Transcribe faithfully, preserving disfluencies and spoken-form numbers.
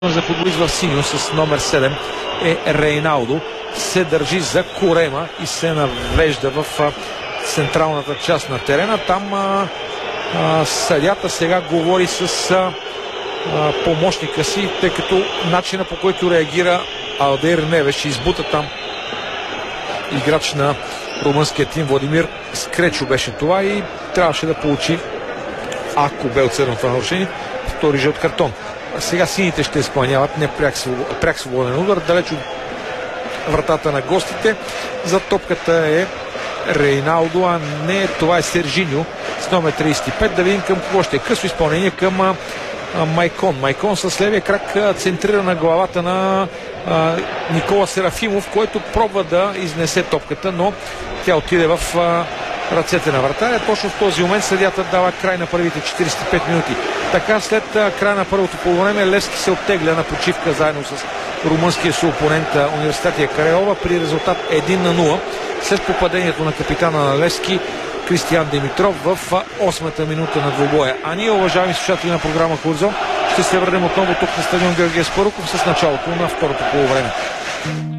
За футболист в синьо с номер седем е Рейналдо. Се държи за корема и се навежда в а, централната част на терена. Там а, а, съдята сега говори с а, а, помощника си, тъй като начина, по който реагира Алдейр Невеш, избута там играч на румънския тим Владимир Скречо беше това и трябваше да получи, ако бе отсъдено това нарушение, втори жълт картон. Сега сините ще изпълняват не пряк, пряк свободен удар, далеч от вратата на гостите. За топката е Рейналдо, а не това е Сержиньо с номер тридесет и пет. Да видим към кого ще е. Късо изпълнение към а, а, Майкон. Майкон с левия крак а, центрира на главата на а, Никола Серафимов, който пробва да изнесе топката, но тя отиде в а, ръцете на вратаря. Точно в този момент съдията дава край на първите четиридесет и пет минути. Така след края на първото полувреме Левски се оттегля на почивка заедно с румънския си опонент Университетия Карайова при резултат един на нула след попадението на капитана на Левски Кристиян Димитров в осмата минута на двубоя. А ние, уважаеми слушатели на програма Хоризонт, ще се върнем отново тук на стадион Георги Аспарухов с началото на второто полувреме.